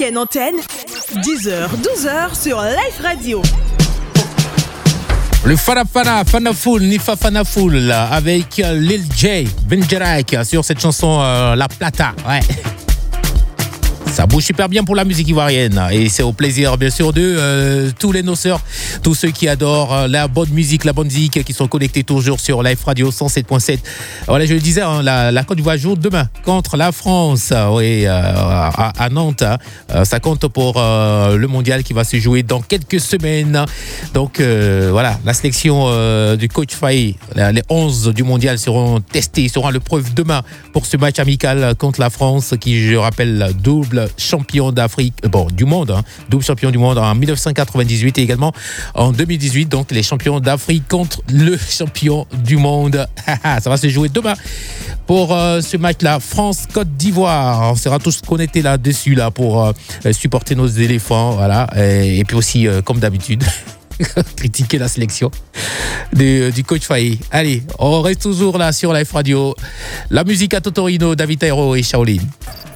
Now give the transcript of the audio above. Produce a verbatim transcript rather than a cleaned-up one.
week-end antenne, dix heures douze heures sur Life Radio. Le Fana Fana, Fana Full, Nifa Fana Full, avec Lil J, Benjerak, sur cette chanson euh, La Plata. Ouais. Ça bouge super bien pour la musique ivoirienne et c'est au plaisir bien sûr de euh, tous les noceurs, tous ceux qui adorent euh, la bonne musique, la bonne musique, qui sont connectés toujours sur Life Radio cent sept point sept. Voilà, je le disais, hein, la, la Côte d'Ivoire joue demain contre la France, oui, euh, à, à Nantes. Hein. Euh, ça compte pour euh, le mondial qui va se jouer dans quelques semaines. Donc euh, voilà, la sélection euh, du coach Faye, les onze du mondial seront testés, seront à l'épreuve demain pour ce match amical contre la France, qui, je rappelle, double champion d'Afrique, euh, bon, du monde, hein, double champion du monde en dix-neuf cent quatre-vingt-dix-huit et également en deux mille dix-huit, donc les champions d'Afrique contre le champion du monde. Ça va se jouer demain pour euh, ce match-là, France-Côte d'Ivoire. On sera tous connectés là-dessus là, pour euh, supporter nos éléphants, voilà, et, et puis aussi, euh, comme d'habitude, critiquer la sélection du, du coach Faye. Allez, on reste toujours là sur Life Radio. La musique à Totorino, David Tairo et Shaolin.